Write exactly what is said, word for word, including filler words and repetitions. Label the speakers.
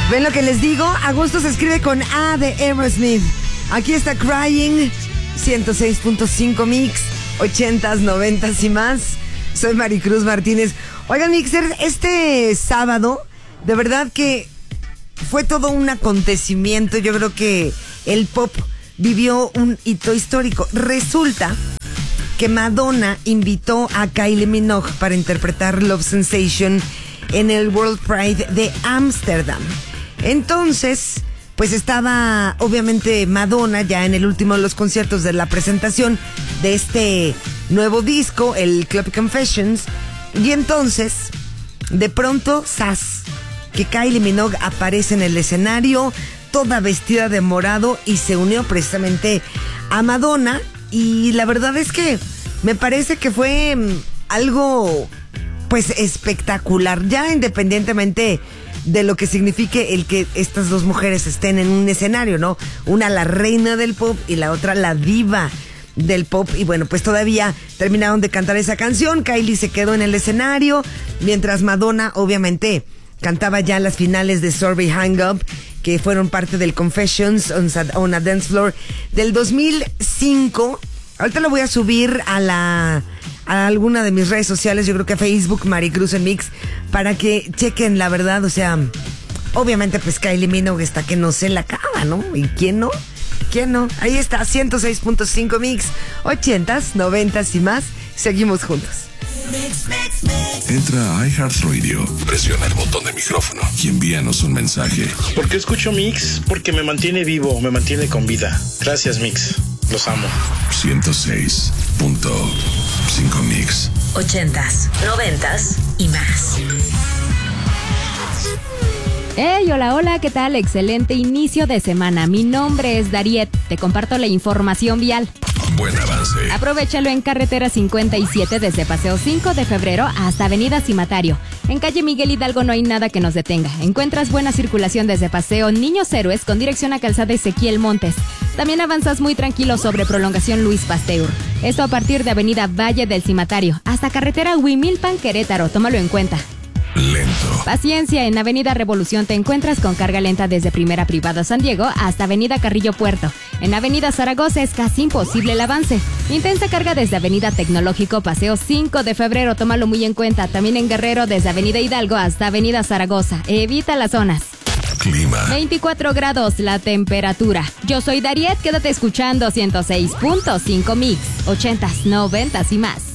Speaker 1: ¿Ven lo que les digo? Agosto se escribe con A de Aerosmith. Aquí está Crying, ciento seis punto cinco Mix, ochentas, noventas y más. Soy Maricruz Martínez. Oigan, Mixer, este sábado, de verdad que fue todo un acontecimiento. Yo creo que el pop vivió un hito histórico. Resulta que Madonna invitó a Kylie Minogue para interpretar Love Sensation en el World Pride de Ámsterdam. Entonces, pues estaba obviamente Madonna ya en el último de los conciertos de la presentación de este nuevo disco, el Club Confessions. Y entonces, de pronto, ¡zas!, que Kylie Minogue aparece en el escenario, toda vestida de morado, y se unió precisamente a Madonna. Y la verdad es que me parece que fue algo, pues, espectacular, ya independientemente de lo que signifique el que estas dos mujeres estén en un escenario, ¿no? Una la reina del pop y la otra la diva del pop. Y bueno, pues todavía terminaron de cantar esa canción. Kylie se quedó en el escenario, mientras Madonna obviamente cantaba ya las finales de Sorry Hang Up, que fueron parte del Confessions on, on a Dance Floor del dos mil cinco. Ahorita lo voy a subir a la a alguna de mis redes sociales, yo creo que a Facebook, Maricruz en Mix, para que chequen la verdad. O sea, obviamente pues Kylie Minogue está que no se la acaba, ¿no? ¿Y quién no? ¿Quién no? Ahí está, ciento seis punto cinco Mix, ochentas, noventas y más. Seguimos juntos.
Speaker 2: Entra a iHeartRadio, presiona el botón de micrófono y envíanos un mensaje.
Speaker 3: ¿Por qué escucho Mix? Porque me mantiene vivo, me mantiene con vida. Gracias, Mix. Los amo.
Speaker 2: ciento seis punto cinco Mix.
Speaker 4: Ochentas, noventas y más.
Speaker 5: Hey, hola, hola, ¿qué tal? Excelente inicio de semana. Mi nombre es Dariet. Te comparto la información vial.
Speaker 2: Buen avance.
Speaker 5: Aprovechalo en carretera cincuenta y siete desde Paseo cinco de febrero hasta Avenida Cimatario. En calle Miguel Hidalgo no hay nada que nos detenga. Encuentras buena circulación desde Paseo Niños Héroes con dirección a Calzada Ezequiel Montes. También avanzas muy tranquilo sobre prolongación Luis Pasteur. Esto a partir de Avenida Valle del Cimatario hasta carretera Huimilpan Querétaro. Tómalo en cuenta.
Speaker 2: Lento.
Speaker 5: Paciencia, en Avenida Revolución te encuentras con carga lenta desde Primera Privada San Diego hasta Avenida Carrillo Puerto. En Avenida Zaragoza es casi imposible el avance. Intensa carga desde Avenida Tecnológico, Paseo cinco de febrero, tómalo muy en cuenta. También en Guerrero desde Avenida Hidalgo hasta Avenida Zaragoza. Evita las zonas.
Speaker 2: Clima.
Speaker 5: veinticuatro grados la temperatura. Yo soy Dariet, quédate escuchando ciento seis punto cinco Mix, ochentas, noventas y más.